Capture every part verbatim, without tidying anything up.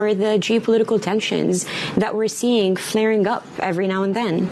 or the geopolitical tensions that we're seeing flaring up every now and then?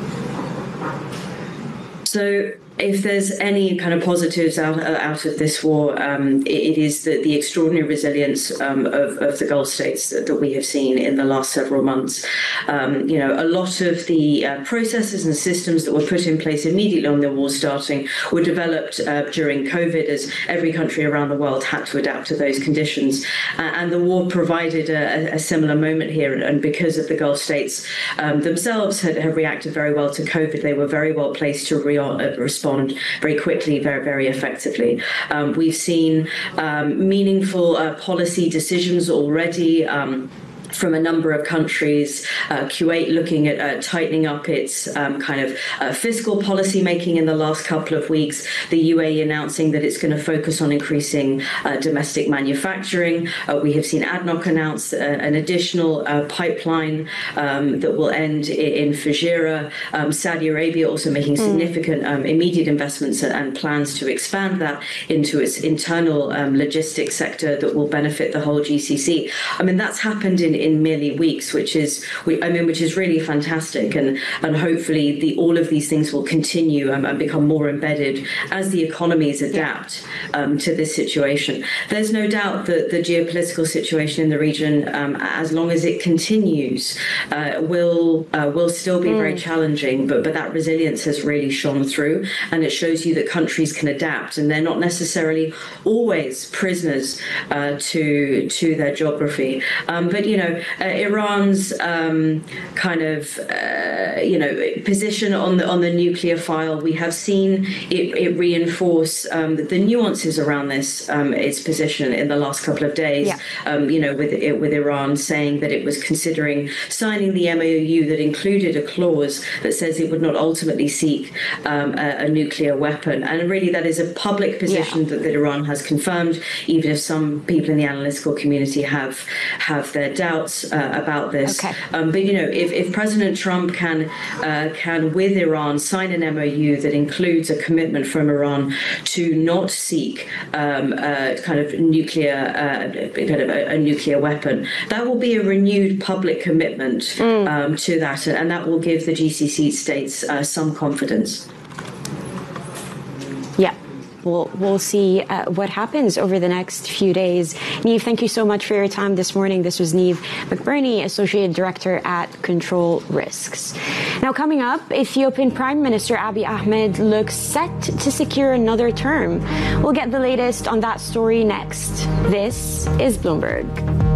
So if there's any kind of positives out, out of this war, um, it, it is the, the extraordinary resilience um, of, of the Gulf states that, that we have seen in the last several months. Um, you know, a lot of the uh, processes and systems that were put in place immediately on the war starting were developed uh, during COVID, as every country around the world had to adapt to those conditions. Uh, and the war provided a, a similar moment here. And because of the Gulf states um, themselves had, had reacted very well to COVID, they were very well placed to re- uh, respond very quickly, very, very effectively. Um, we've seen um, meaningful uh, policy decisions already. Um, from a number of countries, uh, Kuwait looking at uh, tightening up its um, kind of uh, fiscal policy making in the last couple of weeks, the U A E announcing that it's going to focus on increasing uh, domestic manufacturing. Uh, we have seen A D N O C announce uh, an additional uh, pipeline um, that will end in, in Fujairah. Um, Saudi Arabia also making significant um, immediate investments and, and plans to expand that into its internal um, logistics sector that will benefit the whole G C C. I mean, that's happened in in merely weeks, which is, I mean, which is really fantastic, and and hopefully the all of these things will continue um, and become more embedded as the economies adapt um, to this situation. There's no doubt that the geopolitical situation in the region, um, as long as it continues, uh, will uh, will still be mm. very challenging. But but that resilience has really shone through, and it shows you that countries can adapt, and they're not necessarily always prisoners uh, to to their geography. Um, but you know. Uh, Iran's um, kind of, uh, you know, position on the on the nuclear file, we have seen it, it reinforce um, the, the nuances around this, um, its position in the last couple of days. Yeah. Um, you know, with it, with Iran saying that it was considering signing the M O U that included a clause that says it would not ultimately seek um, a, a nuclear weapon, and really that is a public position yeah. that, that Iran has confirmed, even if some people in the analytical community have have their doubts. Uh, about this, okay. um, but you know, if, if President Trump can uh, can with Iran sign an M O U that includes a commitment from Iran to not seek um, uh, kind of nuclear uh, kind of a, a nuclear weapon, that will be a renewed public commitment mm. um, to that, and that will give the G C C states uh, some confidence. Yeah. We'll, we'll see uh, what happens over the next few days. Niamh, thank you so much for your time this morning. This was Niamh McBurney, Associate Director at Control Risks. Now, coming up, Ethiopian Prime Minister Abiy Ahmed looks set to secure another term. We'll get the latest on that story next. This is Bloomberg.